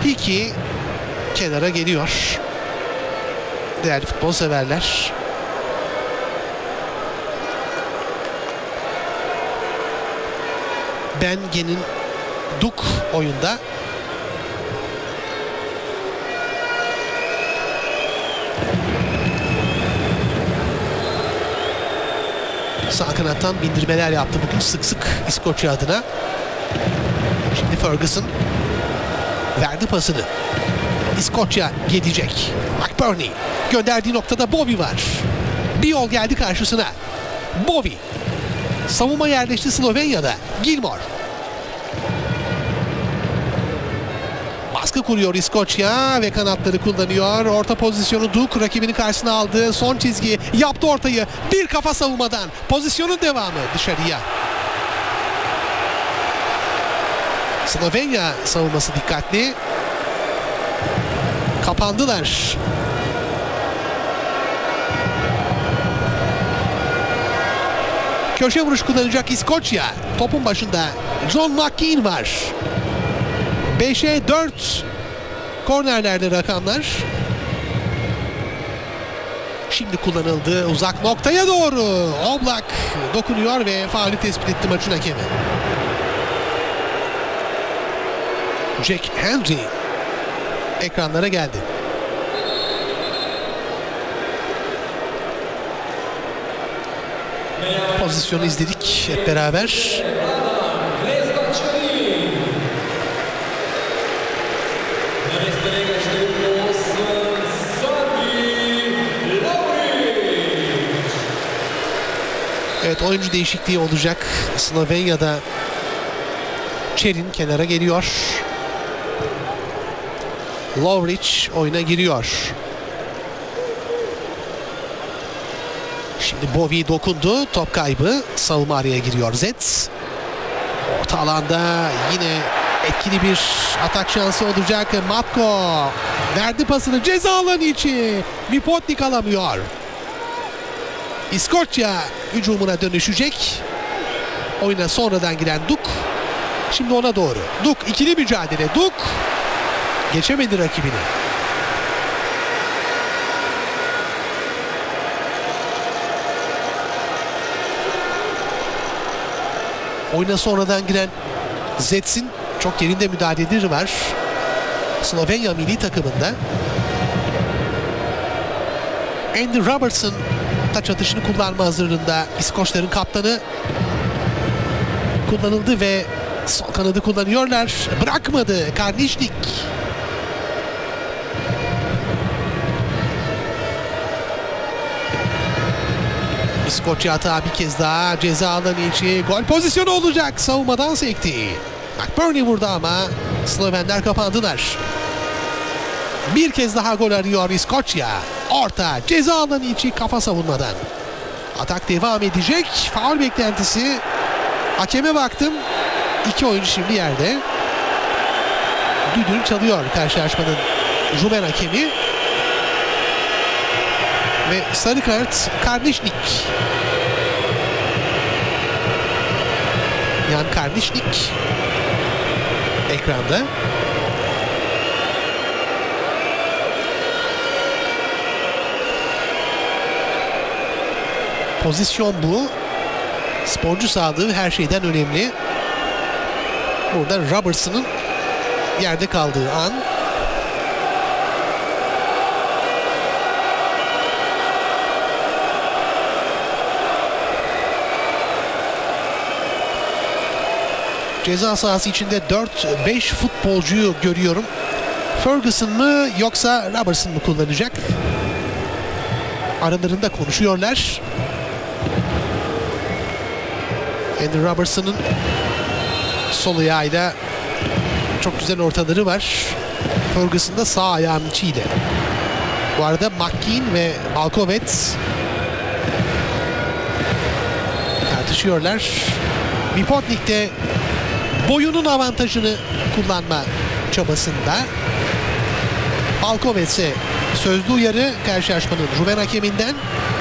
Hickey kenara geliyor. Değerli futbol severler. Bengen'in Duk oyunda. Sağ kanattan bindirmeler yaptı bugün sık sık İskoçya adına. Şimdi Ferguson verdi pasını. İskoçya gelecek. McBurney gönderdiği noktada Bobby var. Bir yol geldi karşısına. Bobby. Savunma yerleşti Slovenya'da. Gilmore. Baskı kuruyor İskoçya ve kanatları kullanıyor. Orta pozisyonu Duk rakibinin karşısına aldı. Son çizgi yaptı ortayı. Bir kafa savunmadan. Pozisyonun devamı dışarıya. Slovenya savunması dikkatli. Kapandılar. Köşe vuruş kullanacak İskoçya. Topun başında John McKean var. 5'e 4 kornerlerde rakamlar. Şimdi kullanıldı uzak noktaya doğru. Oblak dokunuyor ve faulü tespit etti maçın hakemi. Jack Hendry ekranlara geldi. Pozisyonu izledik hep beraber. Evet, oyuncu değişikliği olacak. Slovenya'da Çerin kenara geliyor. Lovric oyuna giriyor. Şimdi Bowie dokundu. Top kaybı. Savunma araya giriyor. Zets. Orta alanda yine etkili bir atak şansı olacak. Matko verdi pasını ceza alanı içi. Mipotnik alamıyor. İskoçya hücumuna dönüşecek. Oyuna sonradan giren Duk. Şimdi ona doğru. Duk ikili mücadele. Duk geçemedi rakibini. Oyuna sonradan giren Zets'in çok yerinde müdahaleleri var. Slovenya milli takımında. Andy Robertson taç atışını kullanma hazırlığında. İskoçların kaptanı kullanıldı ve sol kanadı kullanıyorlar. Bırakmadı Karnişnik. İskoçya hata bir kez daha ceza alanı içi. Gol pozisyonu olacak. Savunmadan sekti. McBurney vurdu ama Slovenler kapandılar. Bir kez daha gol arıyor İskoçya. Orta ceza alanı içi kafa savunmadan. Atak devam edecek. Faul beklentisi. Hakeme baktım. İki oyuncu şimdi yerde. Düdüğünü çalıyor karşılaşmanın Rumen hakemi. Ve sarı kart Karnişnik. Jan Karnişnik ekranda. Pozisyon bu. Sporcu sağlığı her şeyden önemli. Burada Robertson'ın yerde kaldığı an. Ceza sahası içinde 4-5 futbolcuyu görüyorum. Ferguson mı yoksa Robertson mı kullanacak? Aralarında konuşuyorlar. Andy Robertson'ın sol ayağıyla çok güzel ortaları var. Ferguson'da sağ ayağının içiyle. Bu arada McKean ve Malkovets tartışıyorlar. Mipotnik de boyunun avantajını kullanma çabasında. Malkovets'e sözlü uyarı karşılaşmanın Rumen hakeminden.